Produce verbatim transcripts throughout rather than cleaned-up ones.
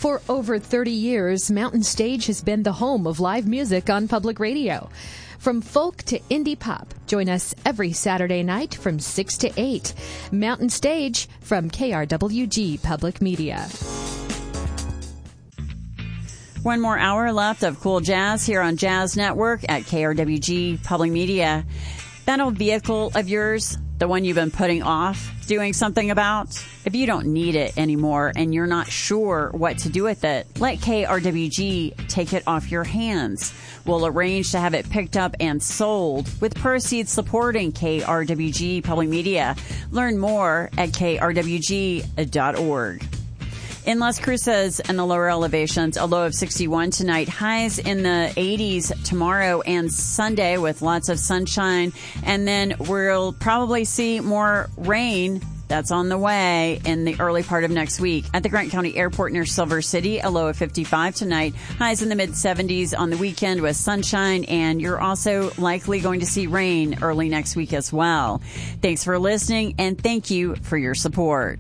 For over thirty years, Mountain Stage has been the home of live music on public radio. From folk to indie pop, join us every Saturday night from six to eight. Mountain Stage from K R W G Public Media. One more hour left of cool jazz here on Jazz Network at K R W G Public Media. That old vehicle of yours, the one you've been putting off doing something about, if you don't need it anymore and you're not sure what to do with it, let K R W G take it off your hands. We'll arrange to have it picked up and sold with proceeds supporting K R W G Public Media. Learn more at K R W G dot org. In Las Cruces and the lower elevations, a low of sixty-one tonight. Highs in the eighties tomorrow and Sunday with lots of sunshine. And then we'll probably see more rain. That's on the way in the early part of next week. At the Grant County Airport near Silver City, a low of fifty-five tonight. Highs in the mid-seventies on the weekend with sunshine. And you're also likely going to see rain early next week as well. Thanks for listening, and thank you for your support.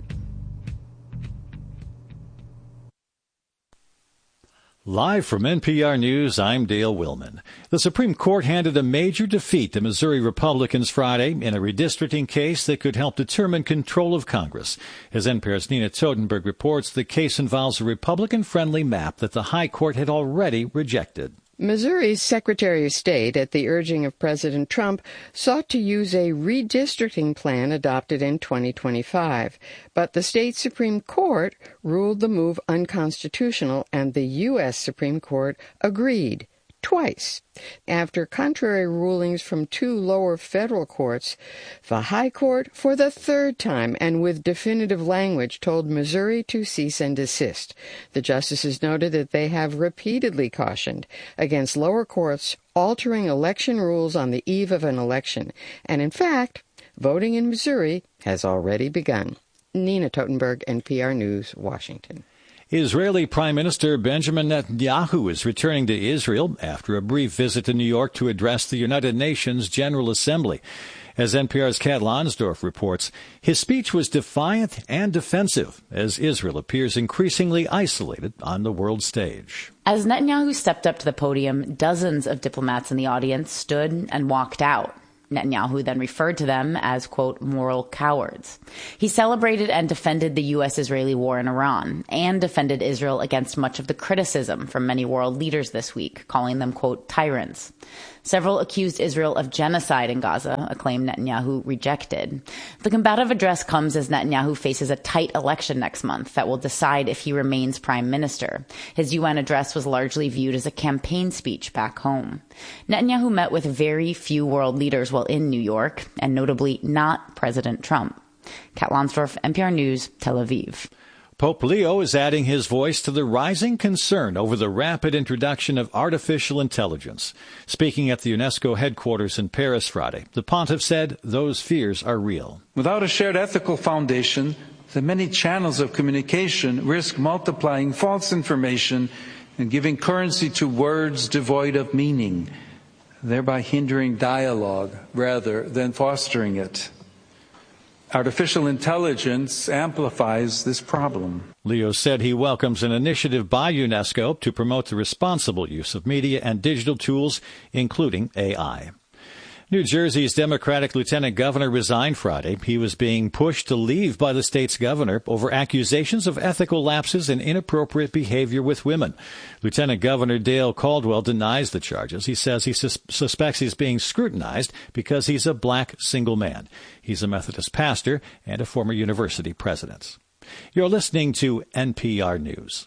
Live from N P R News, I'm Dale Willman. The Supreme Court handed a major defeat to Missouri Republicans Friday in a redistricting case that could help determine control of Congress. As N P R's Nina Totenberg reports, the case involves a Republican-friendly map that the High Court had already rejected. Missouri's Secretary of State, at the urging of President Trump, sought to use a redistricting plan adopted in twenty twenty-five. But the state Supreme Court ruled the move unconstitutional, and the U S Supreme Court agreed. Twice. After contrary rulings from two lower federal courts, the High Court, for the third time and with definitive language, told Missouri to cease and desist. The justices noted that they have repeatedly cautioned against lower courts altering election rules on the eve of an election. And in fact, voting in Missouri has already begun. Nina Totenberg, N P R News, Washington. Israeli Prime Minister Benjamin Netanyahu is returning to Israel after a brief visit to New York to address the United Nations General Assembly. As N P R's Kat Lonsdorf reports, his speech was defiant and defensive as Israel appears increasingly isolated on the world stage. As Netanyahu stepped up to the podium, dozens of diplomats in the audience stood and walked out. Netanyahu then referred to them as, quote, moral cowards. He celebrated and defended the U S-Israeli war in Iran and defended Israel against much of the criticism from many world leaders this week, calling them, quote, tyrants. Several accused Israel of genocide in Gaza, a claim Netanyahu rejected. The combative address comes as Netanyahu faces a tight election next month that will decide if he remains prime minister. His U N address was largely viewed as a campaign speech back home. Netanyahu met with very few world leaders while in New York, and notably not President Trump. Kat Lonsdorf, N P R News, Tel Aviv. Pope Leo is adding his voice to the rising concern over the rapid introduction of artificial intelligence. Speaking at the UNESCO headquarters in Paris Friday, the pontiff said those fears are real. Without a shared ethical foundation, the many channels of communication risk multiplying false information and giving currency to words devoid of meaning, thereby hindering dialogue rather than fostering it. Artificial intelligence amplifies this problem. Leo said he welcomes an initiative by UNESCO to promote the responsible use of media and digital tools, including A I. New Jersey's Democratic Lieutenant Governor resigned Friday. He was being pushed to leave by the state's governor over accusations of ethical lapses and inappropriate behavior with women. Lieutenant Governor Dale Caldwell denies the charges. He says he sus- suspects he's being scrutinized because he's a black single man. He's a Methodist pastor and a former university president. You're listening to N P R News.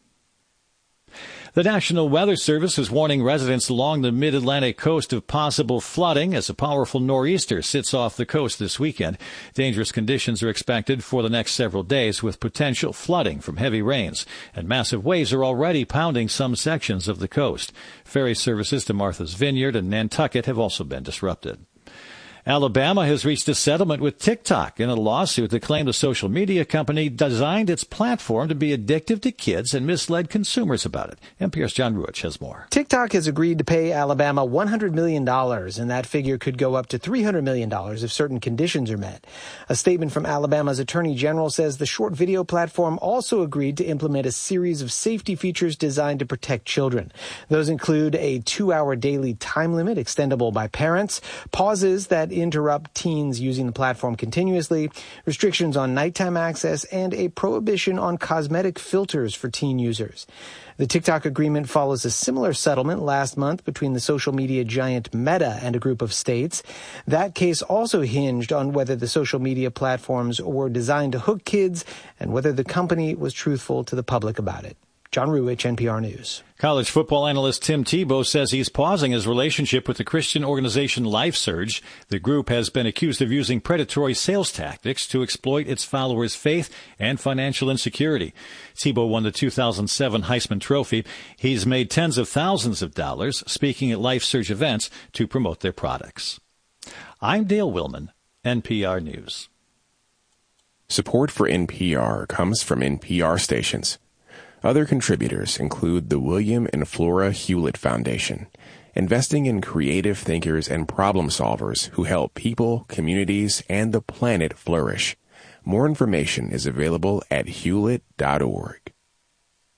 The National Weather Service is warning residents along the mid-Atlantic coast of possible flooding as a powerful nor'easter sits off the coast this weekend. Dangerous conditions are expected for the next several days with potential flooding from heavy rains, and massive waves are already pounding some sections of the coast. Ferry services to Martha's Vineyard and Nantucket have also been disrupted. Alabama has reached a settlement with TikTok in a lawsuit that claimed the social media company designed its platform to be addictive to kids and misled consumers about it. N P R's John Ruich has more. TikTok has agreed to pay Alabama one hundred million dollars, and that figure could go up to three hundred million dollars if certain conditions are met. A statement from Alabama's Attorney General says the short video platform also agreed to implement a series of safety features designed to protect children. Those include a two-hour daily time limit extendable by parents, pauses that interrupt teens using the platform continuously, restrictions on nighttime access, and a prohibition on cosmetic filters for teen users. The TikTok agreement follows a similar settlement last month between the social media giant Meta and a group of states. That case also hinged on whether the social media platforms were designed to hook kids and whether the company was truthful to the public about it. John Ruich, N P R News. College football analyst Tim Tebow says he's pausing his relationship with the Christian organization LifeSurge. The group has been accused of using predatory sales tactics to exploit its followers' faith and financial insecurity. Tebow won the two thousand seven Heisman Trophy. He's made tens of thousands of dollars speaking at LifeSurge events to promote their products. I'm Dale Willman, N P R News. Support for N P R comes from N P R stations. Other contributors include the William and Flora Hewlett Foundation, investing in creative thinkers and problem solvers who help people, communities, and the planet flourish. More information is available at hewlett dot org.